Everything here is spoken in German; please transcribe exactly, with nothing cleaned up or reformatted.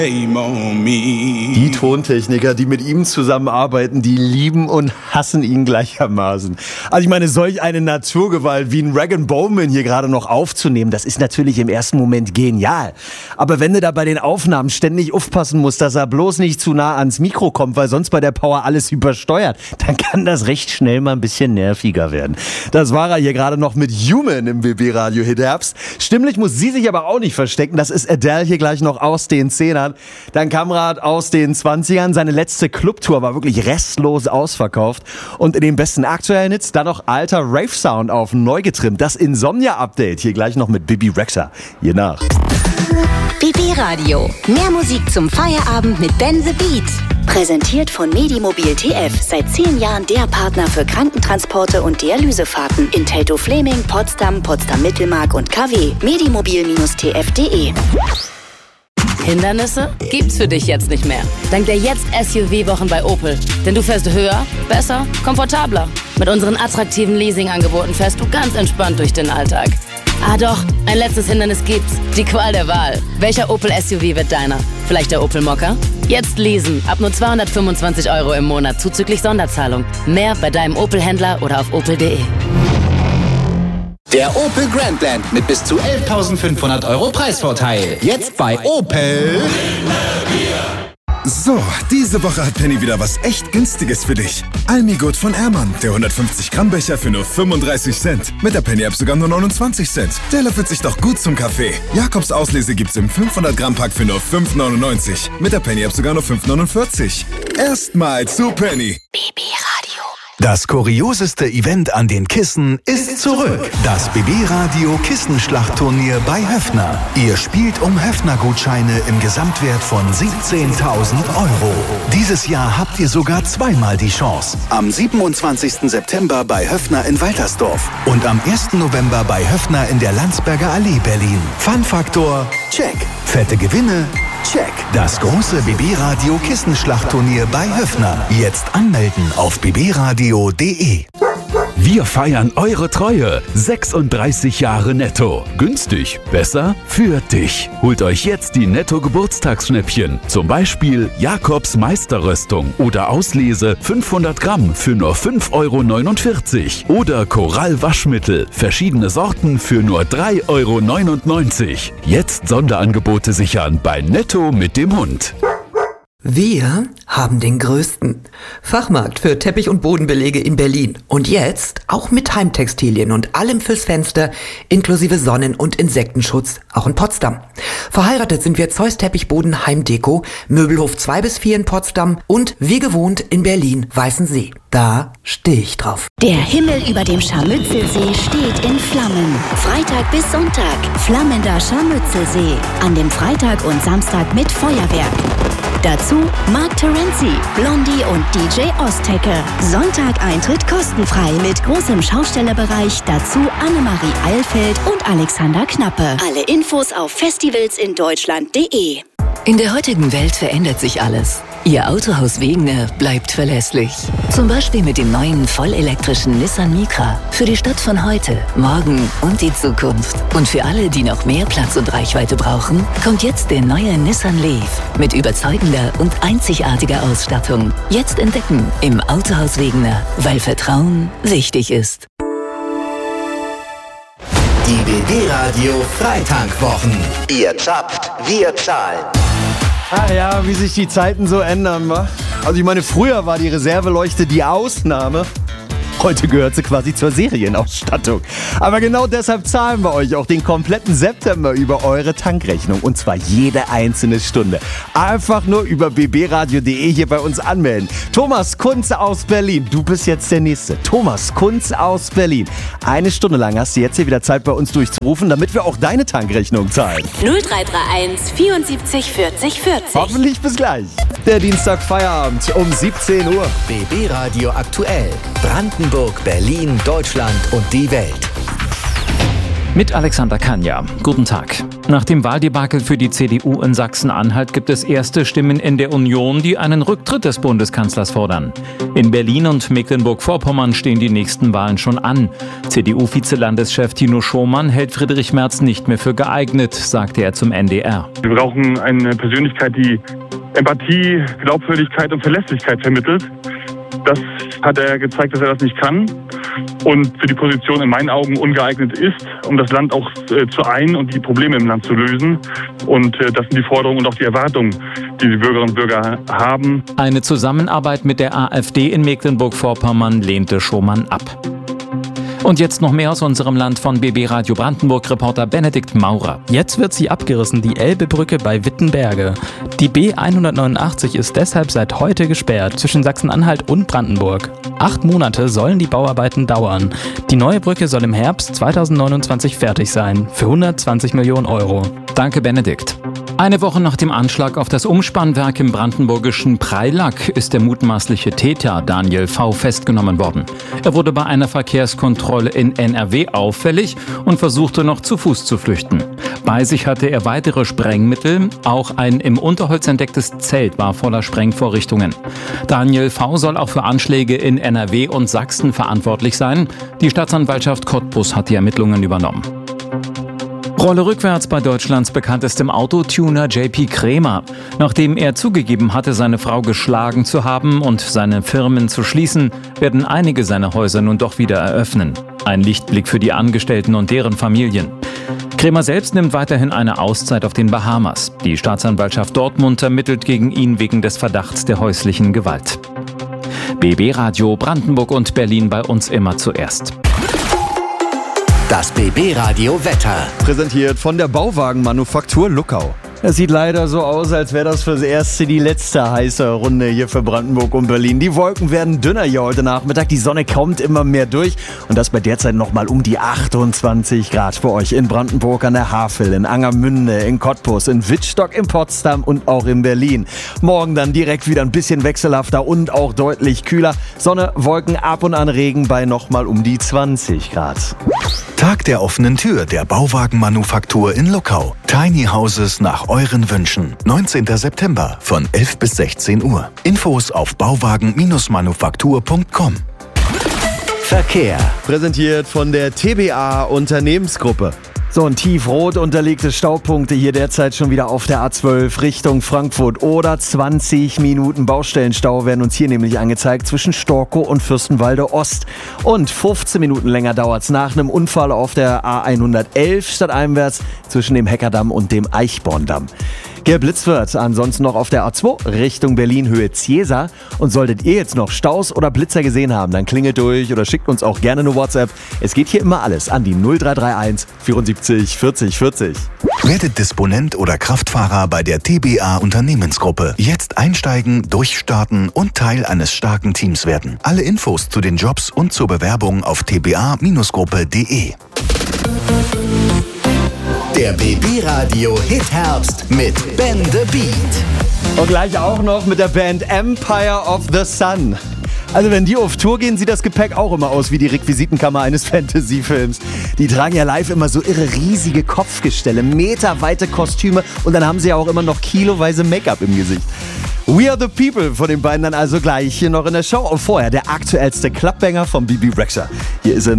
Die Tontechniker, die mit ihm zusammenarbeiten, die lieben und hassen ihn gleichermaßen. Also ich meine, solch eine Naturgewalt wie ein Rag and Bowman hier gerade noch aufzunehmen, das ist natürlich im ersten Moment genial. Aber wenn du da bei den Aufnahmen ständig aufpassen musst, dass er bloß nicht zu nah ans Mikro kommt, weil sonst bei der Power alles übersteuert, dann kann das recht schnell mal ein bisschen nerviger werden. Das war er hier gerade noch mit Human im B B-Radio Hit Herbst. Stimmlich muss sie sich aber auch nicht verstecken. Das ist Adele hier gleich noch aus den Zehnern. Dann Kamrat aus den zwanzigern. Seine letzte Clubtour war wirklich restlos ausverkauft. Und in den besten aktuellen Hits dann noch alter Rave-Sound auf neu getrimmt. Das Insomnia-Update hier gleich noch mit Bibi Rexha. Hier nach. B B-Radio. Mehr Musik zum Feierabend mit Ben the Beat. Präsentiert von Medimobil T F. Seit zehn Jahren der Partner für Krankentransporte und Dialysefahrten in Teltow-Fleming, Potsdam, Potsdam-Mittelmark und K W. medimobil T F punkt de. Hindernisse gibt's für dich jetzt nicht mehr. Dank der Jetzt S U V-Wochen bei Opel. Denn du fährst höher, besser, komfortabler. Mit unseren attraktiven Leasingangeboten fährst du ganz entspannt durch den Alltag. Ah doch, ein letztes Hindernis gibt's. Die Qual der Wahl. Welcher Opel S U V wird deiner? Vielleicht der Opel Mokka? Jetzt leasen. Ab nur zweihundertfünfundzwanzig Euro im Monat zuzüglich Sonderzahlung. Mehr bei deinem Opel-Händler oder auf opel punkt de. Der Opel Grandland mit bis zu elftausendfünfhundert Euro Preisvorteil. Jetzt bei Opel. So, diese Woche hat Penny wieder was echt Günstiges für dich. Almigurt von Ehrmann, der hundertfünfzig Gramm Becher für nur fünfunddreißig Cent. Mit der Penny-App sogar nur neunundzwanzig Cent. Der löffelt sich doch gut zum Kaffee. Jakobs Auslese gibt's im fünfhundert Gramm Pack für nur fünf neunundneunzig. Mit der Penny-App sogar nur fünf neunundvierzig. Erstmal zu Penny. B B-Radio. Das kurioseste Event an den Kissen ist zurück. Das B B-Radio Kissenschlachtturnier bei Höffner. Ihr spielt um Höffner-Gutscheine im Gesamtwert von siebzehntausend Euro. Dieses Jahr habt ihr sogar zweimal die Chance. Am siebenundzwanzigsten September bei Höffner in Waltersdorf und am ersten November bei Höffner in der Landsberger Allee Berlin. Fun-Faktor, check. Fette Gewinne, check. Das große B B-Radio Kissenschlachtturnier bei Höffner. Jetzt anmelden auf b b radio punkt de. Wir feiern eure Treue. sechsunddreißig Jahre Netto. Günstig, besser für dich. Holt euch jetzt die Netto-Geburtstagsschnäppchen. Zum Beispiel Jakobs Meisterröstung oder Auslese fünfhundert Gramm für nur fünf Euro neunundvierzig. Oder Korall Waschmittel, verschiedene Sorten für nur drei Euro neunundneunzig. Jetzt Sonderangebote sichern bei Netto mit dem Hund. Wir haben den größten Fachmarkt für Teppich- und Bodenbelege in Berlin. Und jetzt auch mit Heimtextilien und allem fürs Fenster, inklusive Sonnen- und Insektenschutz, auch in Potsdam. Verheiratet sind wir Zeus Teppichboden Heimdeko, Möbelhof zwei bis vier in Potsdam und wie gewohnt in Berlin Weißensee. Da stehe ich drauf. Der Himmel über dem Scharmützelsee steht in Flammen. Freitag bis Sonntag. Flammender Scharmützelsee. An dem Freitag und Samstag mit Feuerwerk. Dazu Mark Terenzi, Blondie und D J Ostecke. Sonntag Eintritt kostenfrei mit großem Schaustellerbereich. Dazu Annemarie Eilfeld und Alexander Knappe. Alle Infos auf festivals in deutschland punkt de. In der heutigen Welt verändert sich alles. Ihr Autohaus Wegener bleibt verlässlich. Zum Beispiel mit dem neuen vollelektrischen Nissan Micra. Für die Stadt von heute, morgen und die Zukunft. Und für alle, die noch mehr Platz und Reichweite brauchen, kommt jetzt der neue Nissan Leaf. Mit überzeugender und einzigartiger Ausstattung. Jetzt entdecken im Autohaus Wegener, weil Vertrauen wichtig ist. Die B B-Radio Freitankwwochen. Ihr zapft, wir zahlen. Ah ja, wie sich die Zeiten so ändern, wa? Also ich meine, früher war die Reserveleuchte die Ausnahme. Heute gehört sie quasi zur Serienausstattung. Aber genau deshalb zahlen wir euch auch den kompletten September über eure Tankrechnung. Und zwar jede einzelne Stunde. Einfach nur über b b radio punkt de hier bei uns anmelden. Thomas Kunz aus Berlin, du bist jetzt der Nächste. Thomas Kunz aus Berlin. Eine Stunde lang hast du jetzt hier wieder Zeit, bei uns durchzurufen, damit wir auch deine Tankrechnung zahlen. null drei drei eins vierundsiebzig vierzig vierzig. Hoffentlich bis gleich. Der Dienstag Feierabend um siebzehn Uhr. B B-Radio aktuell. Brandenburg, Berlin, Deutschland und die Welt. Mit Alexander Kania. Guten Tag. Nach dem Wahldebakel für die C D U in Sachsen-Anhalt gibt es erste Stimmen in der Union, die einen Rücktritt des Bundeskanzlers fordern. In Berlin und Mecklenburg-Vorpommern stehen die nächsten Wahlen schon an. C D U-Vizelandeschef Tino Schomann hält Friedrich Merz nicht mehr für geeignet, sagte er zum N D R. Wir brauchen eine Persönlichkeit, die Empathie, Glaubwürdigkeit und Verlässlichkeit vermittelt. Das hat er gezeigt, dass er das nicht kann und für die Position in meinen Augen ungeeignet ist, um das Land auch äh, zu ein und die Probleme im Land zu lösen. Und äh, das sind die Forderungen und auch die Erwartungen, die die Bürgerinnen und Bürger haben. Eine Zusammenarbeit mit der AfD in Mecklenburg-Vorpommern lehnte Schomann ab. Und jetzt noch mehr aus unserem Land von B B Radio Brandenburg-Reporter Benedikt Maurer. Jetzt wird sie abgerissen, die Elbebrücke bei Wittenberge. Die B hundertneunundachtzig ist deshalb seit heute gesperrt zwischen Sachsen-Anhalt und Brandenburg. Acht Monate sollen die Bauarbeiten dauern. Die neue Brücke soll im Herbst zweitausendneunundzwanzig fertig sein, für hundertzwanzig Millionen Euro. Danke, Benedikt. Eine Woche nach dem Anschlag auf das Umspannwerk im brandenburgischen Preilack ist der mutmaßliche Täter Daniel V. festgenommen worden. Er wurde bei einer Verkehrskontrolle in N R W auffällig und versuchte noch zu Fuß zu flüchten. Bei sich hatte er weitere Sprengmittel, auch ein im Unterholz entdecktes Zelt war voller Sprengvorrichtungen. Daniel V. soll auch für Anschläge in N R W und Sachsen verantwortlich sein. Die Staatsanwaltschaft Cottbus hat die Ermittlungen übernommen. Rolle rückwärts bei Deutschlands bekanntestem Autotuner J P Krämer. Nachdem er zugegeben hatte, seine Frau geschlagen zu haben und seine Firmen zu schließen, werden einige seiner Häuser nun doch wieder eröffnen. Ein Lichtblick für die Angestellten und deren Familien. Krämer selbst nimmt weiterhin eine Auszeit auf den Bahamas. Die Staatsanwaltschaft Dortmund ermittelt gegen ihn wegen des Verdachts der häuslichen Gewalt. B B Radio Brandenburg und Berlin bei uns immer zuerst. Das B B Radio Wetter. Präsentiert von der Bauwagenmanufaktur Luckau. Es sieht leider so aus, als wäre das fürs Erste die letzte heiße Runde hier für Brandenburg und Berlin. Die Wolken werden dünner hier heute Nachmittag, die Sonne kommt immer mehr durch und das bei derzeit nochmal um die achtundzwanzig Grad für euch in Brandenburg an der Havel, in Angermünde, in Cottbus, in Wittstock, in Potsdam und auch in Berlin. Morgen dann direkt wieder ein bisschen wechselhafter und auch deutlich kühler. Sonne, Wolken, ab und an Regen bei nochmal um die zwanzig Grad. Tag der offenen Tür der Bauwagenmanufaktur in Luckau. Tiny Houses nach euren Wünschen. neunzehnten September von elf bis sechzehn Uhr. Infos auf bauwagen manufaktur punkt com. Verkehr. Präsentiert von der T B A Unternehmensgruppe. So, ein tiefrot unterlegte Staupunkte hier derzeit schon wieder auf der A zwölf Richtung Frankfurt oder zwanzig Minuten Baustellenstau werden uns hier nämlich angezeigt zwischen Storkow und Fürstenwalde Ost. Und fünfzehn Minuten länger dauert's nach einem Unfall auf der A hundertelf stadteinwärts zwischen dem Heckerdamm und dem Eichborndamm. Geblitzt wird ansonsten noch auf der A zwei Richtung Berlin Höhe Ziesa. Und solltet ihr jetzt noch Staus oder Blitzer gesehen haben, dann klingelt durch oder schickt uns auch gerne eine WhatsApp. Es geht hier immer alles an die null drei drei eins vierundsiebzig vierzig vierzig. Werdet Disponent oder Kraftfahrer bei der T B A Unternehmensgruppe. Jetzt einsteigen, durchstarten und Teil eines starken Teams werden. Alle Infos zu den Jobs und zur Bewerbung auf t b a Gruppe punkt de. Der B B Radio Hit Herbst mit Ben the Beat. Und gleich auch noch mit der Band Empire of the Sun. Also wenn die auf Tour gehen, sieht das Gepäck auch immer aus wie die Requisitenkammer eines Fantasy-Films. Die tragen ja live immer so irre riesige Kopfgestelle, meterweite Kostüme und dann haben sie ja auch immer noch kiloweise Make-up im Gesicht. We Are The People von den beiden dann also gleich hier noch in der Show. Und vorher der aktuellste Clubbanger von B B Rexha. Hier ist er